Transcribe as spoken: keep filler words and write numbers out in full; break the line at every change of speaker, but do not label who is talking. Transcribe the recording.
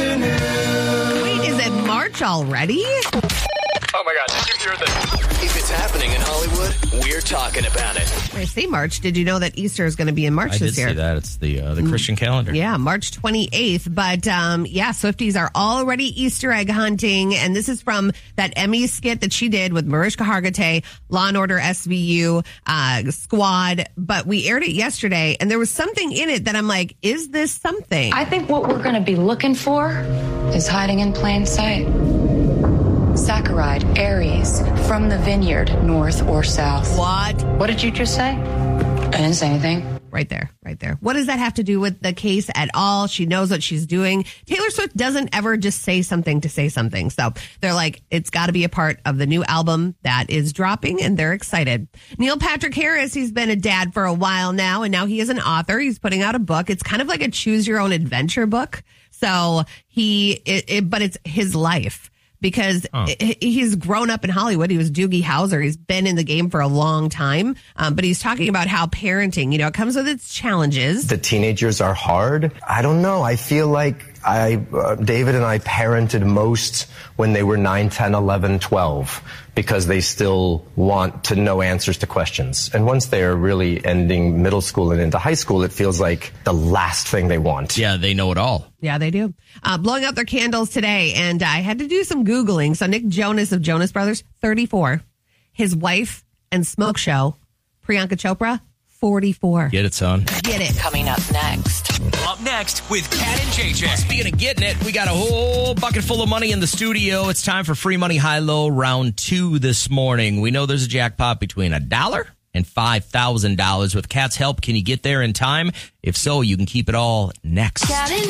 afternoon.
Wait, is it March already?
Oh my God, did you hear this? If it's happening in Hollywood, we're talking about it.
I say March. Did you know that Easter is going to be in March
I
this
did
year?
see that. It's the uh, the Christian calendar.
Yeah, March twenty-eighth. But um, yeah, Swifties are already Easter egg hunting. And this is from that Emmy skit that she did with Mariska Hargitay, Law and Order S V U, uh, Squad. But we aired it yesterday, and there was something in it that I'm like, is this something?
I think what we're going to be looking for is hiding in plain sight. Saccharide, Aries, from the vineyard, north or south.
What?
What did you just say? I didn't say anything.
Right there, right there. What does that have to do with the case at all? She knows what she's doing. Taylor Swift doesn't ever just say something to say something. So they're like, it's got to be a part of the new album that is dropping, and they're excited. Neil Patrick Harris, he's been a dad for a while now, and now he is an author. He's putting out a book. It's kind of like a choose your own adventure book. So he, it, it, but it's his life. Because oh. he's grown up in Hollywood. He was Doogie Howser. He's been in the game for a long time. Um, but he's talking about how parenting, you know, it comes with its challenges.
The teenagers are hard. I don't know. I feel like I, uh, David and I parented most when they were nine, ten, eleven, twelve, because they still want to know answers to questions. And once they're really ending middle school and into high school, it feels like the last thing they want.
Yeah, they know it all.
Yeah, they do. Uh, blowing out their candles today. And I had to do some Googling. So Nick Jonas of Jonas Brothers, thirty-four. His wife and smoke show, Priyanka Chopra, forty-four.
Get it, son.
Get it.
Coming up next.
Up next with Kat and J J.
Speaking of getting it, we got a whole bucket full of money in the studio. It's time for Free Money High-Low round two this morning. We know there's a jackpot between a dollar and five thousand dollars. With Kat's help, can you get there in time? If so, you can keep it all next.
Kat and